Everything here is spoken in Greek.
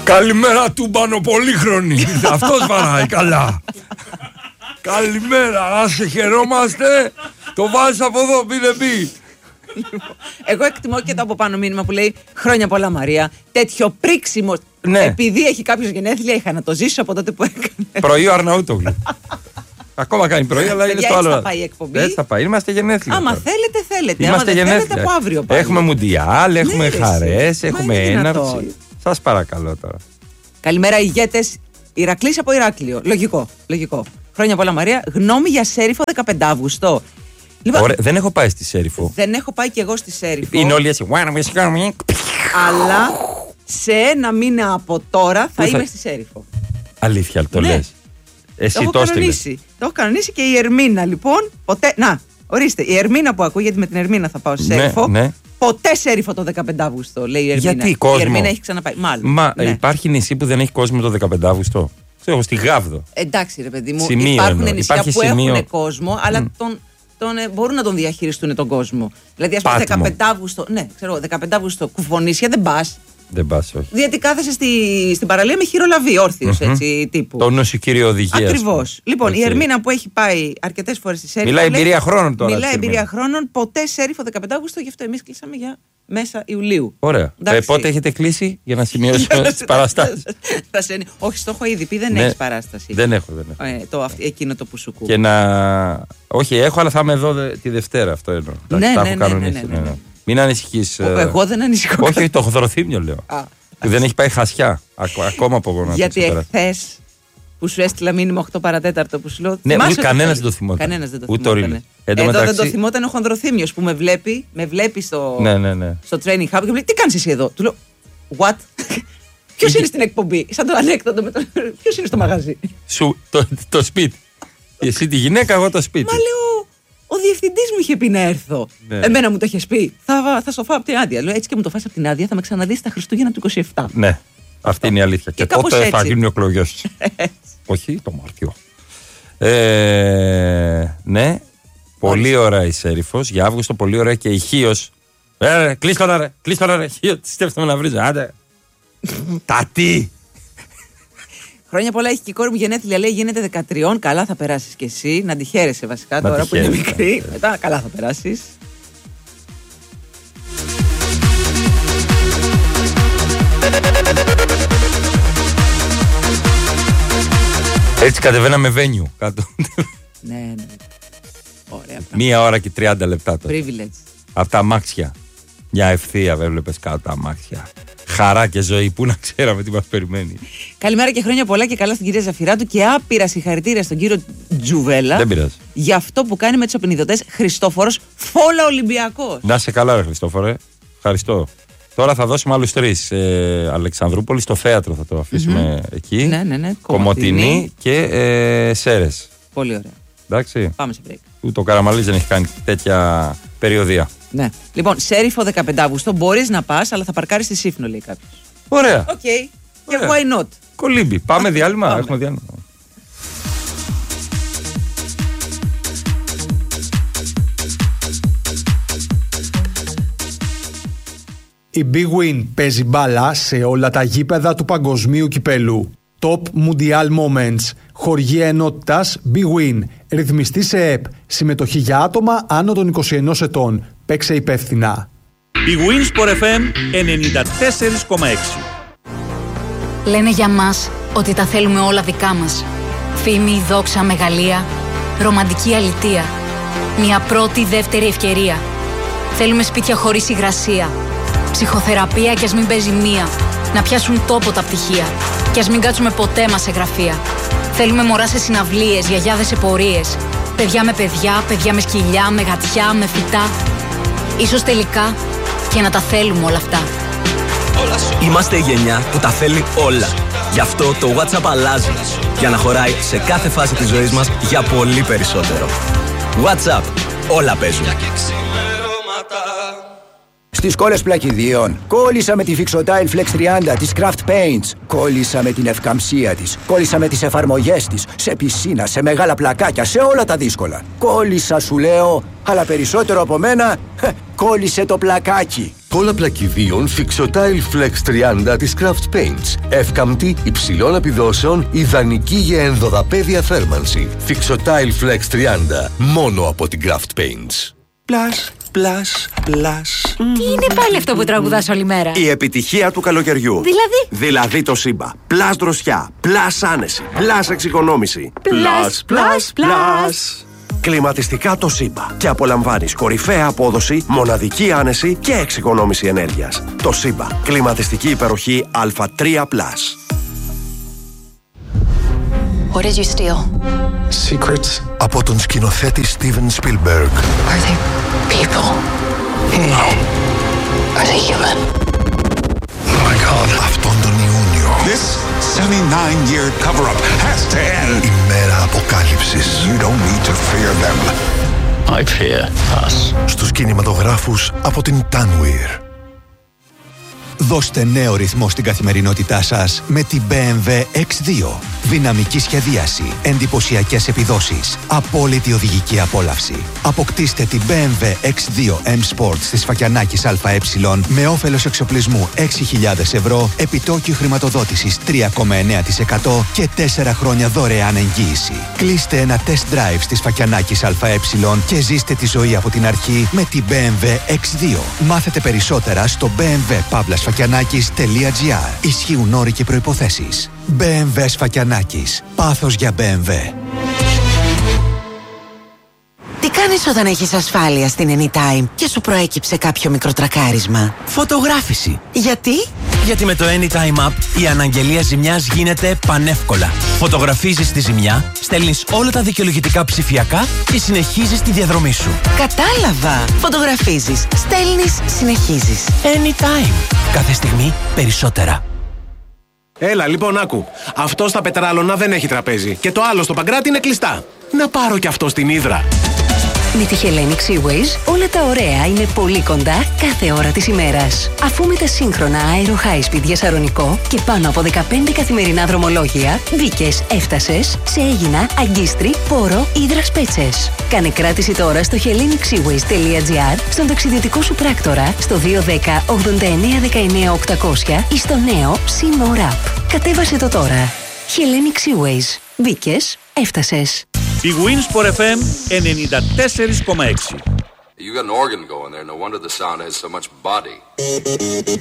Καλημέρα τούμπανο πολύχρονη. Αυτός βαράει καλά. Καλημέρα, άσε χαιρόμαστε. Το βάζεις από εδώ, μη δεν πει. Εγώ εκτιμώ και το από πάνω μήνυμα που λέει χρόνια πολλά Μαρία. Τέτοιο πρίξιμο. Ναι. Επειδή έχει κάποιος γενέθλια, είχα να το ζήσω από τότε που έκανε. Πρωί ο Αρναούτογλου. Ακόμα κάνει πρωί, αλλά είναι στο άλλο. Έτσι θα πάει η εκπομπή. Έτσι θα πάει. Είμαστε γενέθλια. Άμα τώρα. θέλετε. Είμαστε άμα δεν γενέθλια. θέλετε από αύριο πάλι. Έχουμε μουντιάλ, έχουμε Ναι, χαρές, μα έχουμε είναι έναρξη. δυνατόν. Σας παρακαλώ τώρα. Καλημέρα, ηγέτες. Ηρακλής από Ηράκλειο. Λογικό. Χρόνια πολλά Μαρία. Γνώμη για Σέριφο 15 Αύγουστο. Λοιπόν, Ωραία, δεν έχω πάει στη Σέριφο. δεν έχω πάει κι εγώ στη Σέριφο. Είναι όλοι έτσι. Αλλά σε ένα μήνα από τώρα θα είμαι στη Σέριφο. Αλήθεια, το Ναι. λες. Εσύ Το το έστειλες. έχω κανονίσει και η Ερμίνα λοιπόν. Ποτέ. Να, ορίστε. Η Ερμίνα που ακούω, γιατί με την Ερμίνα θα πάω στη Σέριφο. Ναι. Ποτέ Σέριφο το 15 Αύγουστο, λέει η Ερμίνα. Γιατί κόσμο? Η Ερμίνα έχει ξαναπάει. Μάλλον. Μα Ναι. υπάρχει νησί που δεν έχει κόσμο το 15 Αύγουστο. Ξέρω, στη Γάβδο. Εντάξει, ρε παιδί μου. Σημείο Υπάρχουν εννοώ. νησιά Υπάρχει που σημείο. έχουν κόσμο, αλλά μπορούν να τον διαχειριστούν τον κόσμο. Δηλαδή, α πούμε, Πάτμο. 15 Αύγουστο. Ναι, ξέρω, 15 Αύγουστο κουφονίσια δεν πα. Δεν πας, όχι. Γιατί κάθεσαι στην παραλία με χειρολαβή, όρθιος έτσι τύπου. Το νοσοκύριο οδηγίας. Ακριβώς. Λοιπόν, η Ερμίνα που έχει πάει αρκετές φορές στη Σέριφο. Μιλάει εμπειρία χρόνων τώρα. Μιλάει της εμπειρία Ερμήνας. χρόνων, ποτέ Σέριφο 15 Αύγουστο, γι' αυτό εμείς κλείσαμε για μέσα Ιουλίου. Ωραία. Εντάξει. Πότε έχετε κλείσει για να σημειώσω τις παραστάσεις. Όχι, στο έχω ήδη πει, δεν Ναι. έχεις παράσταση. Δεν έχω. Εκείνο το που σου κούω. Και να. Όχι, έχω, αλλά θα είμαι εδώ τη Δευτέρα. Αυτό εννοώ. Ναι, Τα ναι, έχω ναι, κανονίσει. ναι. Μην ανησυχείς. Εγώ δεν ανησυχώ. Όχι, το χωθροθύμιο λέω. Α, Που δεν έχει πάει χασιά. Ακόμα από εγώ να το γιατί ξεπεράσω. εχθές που σου έστειλα μήνυμα 8 παρατέταρτο που σου λέω. Ναι, θυμάσαι ούτε ότι κανένας θέλει. δεν το θυμόταν. Κανένας δεν το Ούτε ο θυμόταν. Ρίλος. Εν τω Εδώ δεν μεταξύ- το θυμόταν ο χονδροθύμιος που με βλέπει στο, Ναι. στο training hub και μου λέει τι κάνεις εσύ εδώ. Του λέω what. Ποιος είναι στην εκπομπή. Σαν το ανέκδοτο με τον. Ποιος είναι στο μαγαζί. Σου, το σπίτι. Εσύ τη γυναίκα, εγώ το σπίτι. Μα λέω ο διευθυντής μου είχε πει να έρθω. Ναι. Εμένα μου το είχε πει. Θα στο φάω από την άδεια. Λέω έτσι και μου το φας από την άδεια θα με ξαναδείς τα Χριστούγεννα του 27. Ναι, αυτή είναι η αλήθεια. Και κάπως τότε θα έτσι. γίνουν οι εκλογές. Όχι, το Μάρτιο. Ναι, πολύ ωραία η Σέριφος. Για Αύγουστο πολύ ωραία και η Χίος. Κλείς τώρα ρε. Χίο, τι στέφτομαι να βρίζω. Άντε. Τα τι. Χρόνια πολλά έχει και η κόρη μου γενέθλια. Λέει γίνεται 13. Καλά θα περάσεις κι εσύ. Να τη χαίρεσαι βασικά Να τώρα τη που είναι χαίρεσαι, μικρή. Μετά καλά θα περάσεις. Έτσι κατεβαίναμε βένιου κάτω. Ναι. Ωραία. πράγμα. 1 ώρα και 30 λεπτά τώρα. Privilege. Από τα αμάξια. Μια ευθεία έβλεπες κάτω τα αμάξια. Χαρά και ζωή. Πού να ξέραμε τι μας περιμένει. Καλημέρα και χρόνια πολλά και καλά στην κυρία Ζαφυράτου και άπειρα συγχαρητήρια στον κύριο Τζουβέλα Δεν πειράζει. για αυτό που κάνει με τους απεινιδωτές. Χριστόφορος Φόλα Ολυμπιακός. Να σε καλά, ρε Χριστόφορε. Ευχαριστώ. Τώρα θα δώσουμε άλλους 3. Αλεξανδρούπολη, στο θέατρο θα το αφήσουμε εκεί. Ναι. Κομοτηνή και Σέρες. Πολύ ωραία. Εντάξει. Πάμε σε break. Ούτε ο Καραμαλής δεν έχει κάνει τέτοια περιοδία. Ναι. Λοιπόν, Σέριφο 15 Αύγουστο μπορείς να πας, αλλά θα παρκάρεις στη Σύφνο, λέει κάποιος. Ωραία. Οκ. Και Ωραία. why not. Κολύμπι. Πάμε διάλειμμα. Πάμε. Έχουμε διάλειμμα. Η Big Win παίζει μπάλα σε όλα τα γήπεδα του παγκοσμίου κυπέλου. Top Mundial Moments. Χοργία ενότητας Big Win. Ρυθμιστή σε ΕΠ. Συμμετοχή για άτομα άνω των 21 ετών. Παίξε υπεύθυνα. Big Win Sport FM 94,6. Λένε για μας ότι τα θέλουμε όλα δικά μας. Φήμη, δόξα, μεγαλεία, ρομαντική αλητεία. Μια πρώτη, δεύτερη ευκαιρία. Θέλουμε σπίτια χωρίς υγρασία. Ψυχοθεραπεία κι ας μην παίζει μία. Να πιάσουν τόπο τα πτυχία. Κι ας μην κάτσουμε ποτέ μας σε γραφεία. Θέλουμε μωρά σε συναυλίες, γιαγιάδες σε πορείες. Παιδιά με παιδιά, παιδιά με σκυλιά, με γατιά, με φυτά. Ίσως τελικά και να τα θέλουμε όλα αυτά. Είμαστε η γενιά που τα θέλει όλα. Γι' αυτό το WhatsApp αλλάζει. Για να χωράει σε κάθε φάση της ζωής μας για πολύ περισσότερο. WhatsApp. Όλα παίζουν. Στις κόλλες πλακιδίων, κόλλησα με τη Fixotile Flex 30 της Craft Paints. Κόλλησα με την ευκαμψία της. Κόλλησα με τις εφαρμογές της. Σε πισίνα, σε μεγάλα πλακάκια, σε όλα τα δύσκολα. Κόλλησα σου λέω, αλλά περισσότερο από μένα, κόλλησε το πλακάκι. σκόλα πλακιδίων Fixotile Flex 30 της Craft Paints. Εύκαμπτη, υψηλών επιδόσεων, ιδανική για ενδοδαπέδια θέρμανση. Fixotile Flex 30, μόνο από την Craft Paints. Πλάς, πλάς, πλάς. Τι είναι πάλι αυτό που τραγουδάς όλη μέρα? Η επιτυχία του καλοκαιριού. Δηλαδή το Σύμπα. Πλάς δροσιά, πλάς άνεση, πλάς εξοικονόμηση. Πλάς. Κλιματιστικά το Σύμπα. Και απολαμβάνεις κορυφαία απόδοση, μοναδική άνεση και εξοικονόμηση ενέργειας. Το Σύμπα. Κλιματιστική υπεροχή Α3+. What did you steal? Secrets. Από τον σκηνοθέτη Steven Spielberg. Are they people? No. Are they human? Oh my God. Αυτόν τον Ιούνιο. This 79-year cover-up has to end. Η μέρα αποκάλυψης. You don't need to fear them. I fear us. Στους κινηματογράφους από την Tanweer. Δώστε νέο ρυθμό στην καθημερινότητά σας με την BMW X2. Δυναμική σχεδίαση, εντυπωσιακές επιδόσεις, απόλυτη οδηγική απόλαυση. Αποκτήστε την BMW X2 M Sport της Φακιανάκης ΑΕ με όφελος εξοπλισμού 6.000 ευρώ, επιτόκιο χρηματοδότησης 3,9% και 4 χρόνια δωρεάν εγγύηση. Κλείστε ένα test drive της Φακιανάκης ΑΕ και ζήστε τη ζωή από την αρχή με την BMW X2. Μάθετε περισσότερα στο bmw-sfakianakis.gr. Ισχύουν όροι και προϋποθέσεις. BMW Σφακιανάκης. Πάθος για BMW. Τι κάνεις όταν έχεις ασφάλεια στην Anytime και σου προέκυψε κάποιο μικροτρακάρισμα? Φωτογράφηση. Γιατί? Γιατί με το Anytime App η αναγγελία ζημιάς γίνεται πανεύκολα. Φωτογραφίζεις τη ζημιά, στέλνεις όλα τα δικαιολογητικά ψηφιακά και συνεχίζεις τη διαδρομή σου. Κατάλαβα. Φωτογραφίζεις, στέλνεις, συνεχίζεις. Anytime. Κάθε στιγμή περισσότερα. Έλα, λοιπόν, άκου. Αυτό στα Πετράλωνα δεν έχει τραπέζι. Και το άλλο στο Παγκράτη είναι κλειστά. Να πάρω κι αυτό στην Ύδρα. Με τη Hellenic Seaways όλα τα ωραία είναι πολύ κοντά κάθε ώρα της ημέρας. Αφού με τα σύγχρονα Aero High Speed για Σαρονικό και πάνω από 15 καθημερινά δρομολόγια, μπήκες, έφτασες σε Αίγινα, Αγκίστρι, Πόρο, Ύδρας Πέτσες. Κάνε κράτηση τώρα στο hellenicseaways.gr, στον ταξιδιωτικό σου πράκτορα, στο 210 89 19 800 ή στο νέο SeaMore App. Κατέβασε το τώρα. Hellenic Seaways. Μπήκες, έφτασες. Η Winsport FM 94,6. You got an organ going there, no wonder the sound has so much body.